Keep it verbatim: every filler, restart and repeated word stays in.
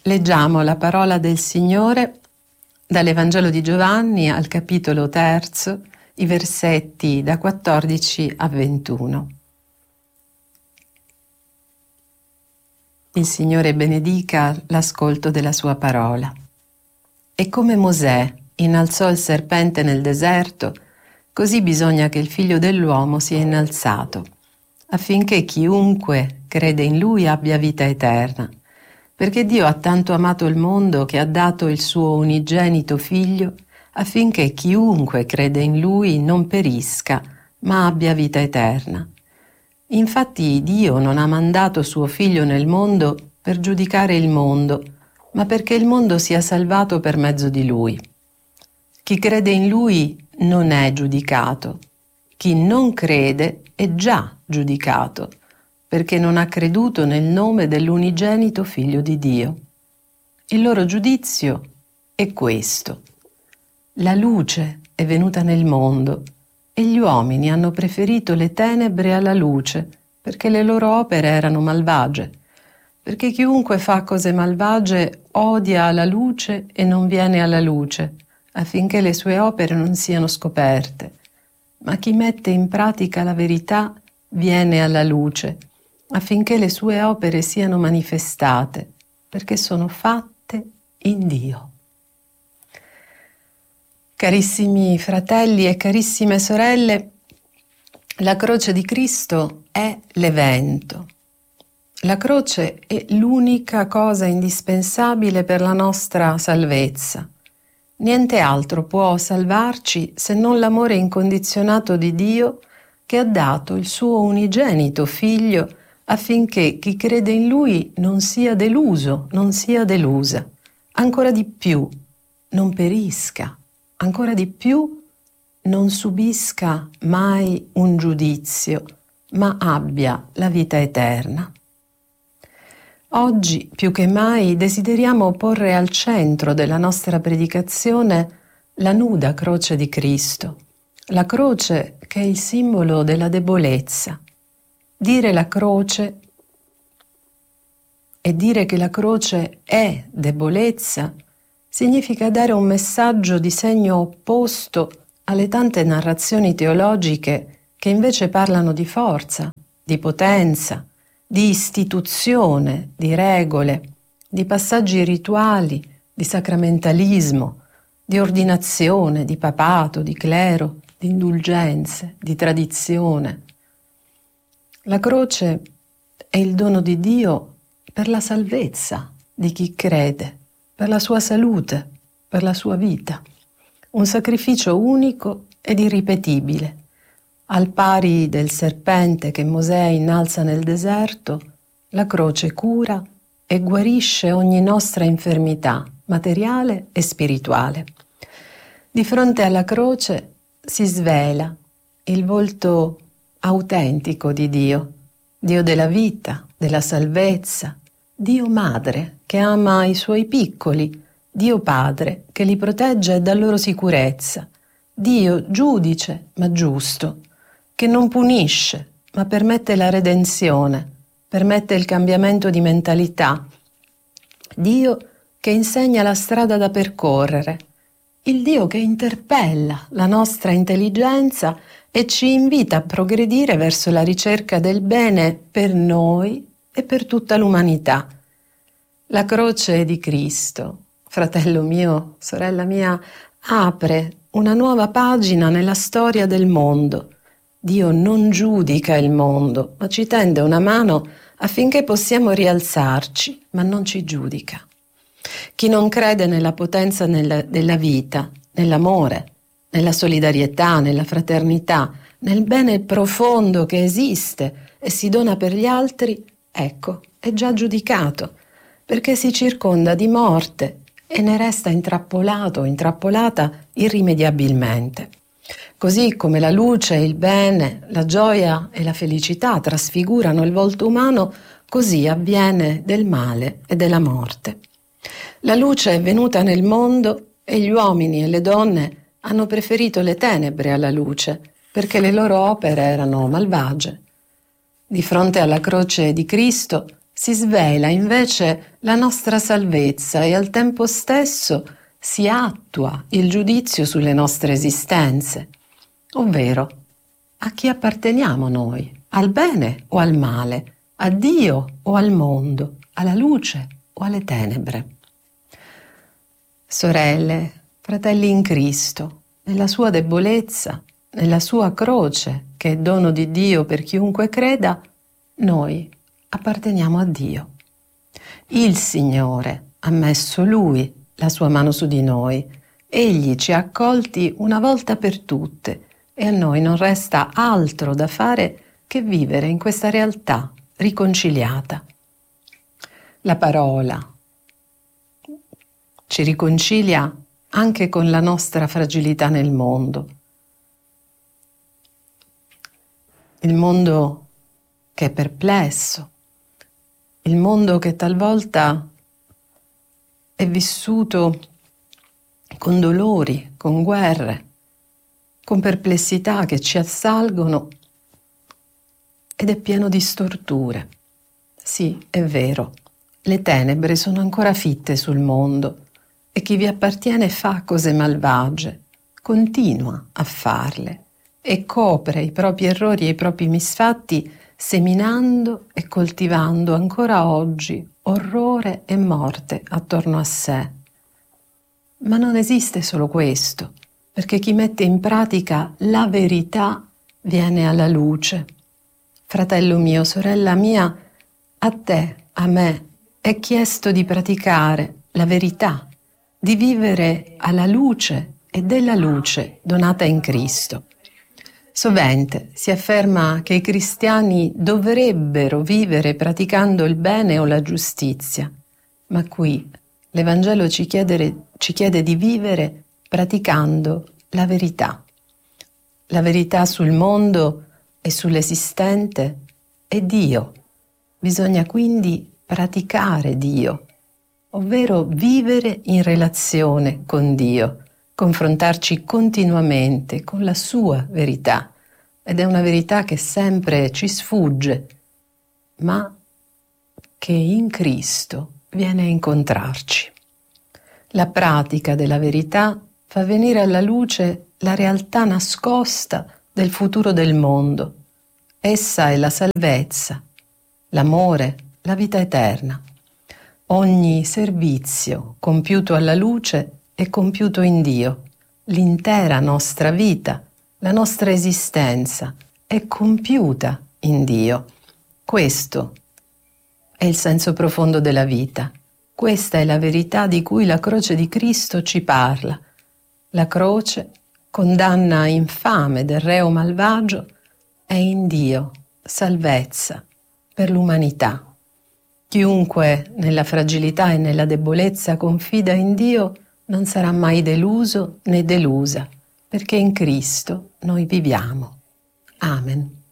Leggiamo la parola del Signore dall'Evangelo di Giovanni al capitolo terzo, i versetti da quattordici a ventuno. Il Signore benedica l'ascolto della sua parola. E come Mosè innalzò il serpente nel deserto, così bisogna che il Figlio dell'uomo sia innalzato, affinché chiunque crede in Lui abbia vita eterna. Perché Dio ha tanto amato il mondo che ha dato il suo unigenito Figlio, affinché chiunque crede in Lui non perisca, ma abbia vita eterna. Infatti Dio non ha mandato suo Figlio nel mondo per giudicare il mondo, ma perché il mondo sia salvato per mezzo di Lui. Chi crede in Lui non è giudicato. Chi non crede è già giudicato, perché non ha creduto nel nome dell'unigenito Figlio di Dio. Il loro giudizio è questo: la luce è venuta nel mondo e gli uomini hanno preferito le tenebre alla luce, perché le loro opere erano malvagie. Perché chiunque fa cose malvagie odia la luce e non viene alla luce, affinché le sue opere non siano scoperte. Ma chi mette in pratica la verità viene alla luce, affinché le sue opere siano manifestate, perché sono fatte in Dio. Carissimi fratelli e carissime sorelle, la croce di Cristo è l'evento. La croce è l'unica cosa indispensabile per la nostra salvezza. Niente altro può salvarci se non l'amore incondizionato di Dio, che ha dato il suo unigenito Figlio affinché chi crede in Lui non sia deluso, non sia delusa. Ancora di più, non perisca. Ancora di più, non subisca mai un giudizio, ma abbia la vita eterna. Oggi, più che mai, desideriamo porre al centro della nostra predicazione la nuda croce di Cristo, la croce che è il simbolo della debolezza. Dire la croce e dire che la croce è debolezza significa dare un messaggio di segno opposto alle tante narrazioni teologiche che invece parlano di forza, di potenza, di istituzione, di regole, di passaggi rituali, di sacramentalismo, di ordinazione, di papato, di clero, di indulgenze, di tradizione. La croce è il dono di Dio per la salvezza di chi crede, per la sua salute, per la sua vita. Un sacrificio unico ed irripetibile. Al pari del serpente che Mosè innalza nel deserto, la croce cura e guarisce ogni nostra infermità, materiale e spirituale. Di fronte alla croce si svela il volto autentico di Dio, Dio della vita, della salvezza, Dio Madre che ama i suoi piccoli, Dio Padre che li protegge e dà loro sicurezza, Dio giudice ma giusto, che non punisce ma permette la redenzione, permette il cambiamento di mentalità, Dio che insegna la strada da percorrere, il Dio che interpella la nostra intelligenza e ci invita a progredire verso la ricerca del bene per noi e per tutta l'umanità. La croce di Cristo, fratello mio, sorella mia, apre una nuova pagina nella storia del mondo. Dio non giudica il mondo, ma ci tende una mano affinché possiamo rialzarci, ma non ci giudica. Chi non crede nella potenza nella, della vita, nell'amore, nella solidarietà, nella fraternità, nel bene profondo che esiste e si dona per gli altri, ecco, è già giudicato, perché si circonda di morte e ne resta intrappolato o intrappolata irrimediabilmente. Così come la luce, il bene, la gioia e la felicità trasfigurano il volto umano, così avviene del male e della morte. La luce è venuta nel mondo e gli uomini e le donne hanno preferito le tenebre alla luce, perché le loro opere erano malvagie. Di fronte alla croce di Cristo si svela invece la nostra salvezza e al tempo stesso si attua il giudizio sulle nostre esistenze, ovvero a chi apparteniamo noi, al bene o al male, a Dio o al mondo, alla luce o alle tenebre. Sorelle, fratelli in Cristo, nella sua debolezza, nella sua croce, che è dono di Dio per chiunque creda, noi apparteniamo a Dio. Il Signore ha messo Lui la sua mano su di noi. Egli ci ha accolti una volta per tutte e a noi non resta altro da fare che vivere in questa realtà riconciliata. La parola ci riconcilia anche con la nostra fragilità nel mondo. Il mondo che è perplesso, il mondo che talvolta è vissuto con dolori, con guerre, con perplessità che ci assalgono ed è pieno di storture. Sì, è vero, le tenebre sono ancora fitte sul mondo e chi vi appartiene fa cose malvagie, continua a farle e copre i propri errori e i propri misfatti seminando e coltivando ancora oggi orrore e morte attorno a sé. Ma non esiste solo questo, perché chi mette in pratica la verità viene alla luce. Fratello mio, sorella mia, a te, a me, è chiesto di praticare la verità, di vivere alla luce e della luce donata in Cristo. Sovente si afferma che i cristiani dovrebbero vivere praticando il bene o la giustizia, ma qui l'Evangelo ci chiede, ci chiede di vivere praticando la verità. La verità sul mondo e sull'esistente è Dio. Bisogna quindi praticare Dio, ovvero vivere in relazione con Dio, confrontarci continuamente con la sua verità, ed è una verità che sempre ci sfugge, ma che in Cristo viene a incontrarci. La pratica della verità fa venire alla luce la realtà nascosta del futuro del mondo. Essa è la salvezza, l'amore, la vita eterna. Ogni servizio compiuto alla luce è compiuto in Dio. L'intera nostra vita, la nostra esistenza è compiuta in Dio. Questo è il senso profondo della vita. Questa è la verità di cui la croce di Cristo ci parla. La croce, condanna infame del reo malvagio, è in Dio salvezza per l'umanità. Chiunque nella fragilità e nella debolezza confida in Dio non sarà mai deluso né delusa, perché in Cristo noi viviamo. Amen.